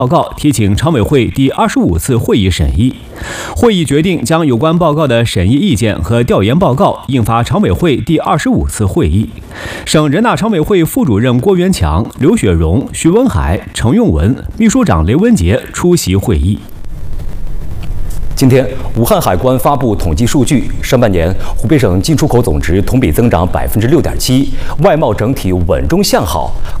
报告提请常委会第25次会议审议。会议决定将有关报告的审议意见和调研报告印发常委会第25次会议。省人大常委会副主任郭元强、刘雪荣、徐文海、程用文、秘书长雷文杰出席会议。 今天，武汉海关发布统计数据，上半年湖北省进出口总值同比增长6.7%，外贸整体稳中向好。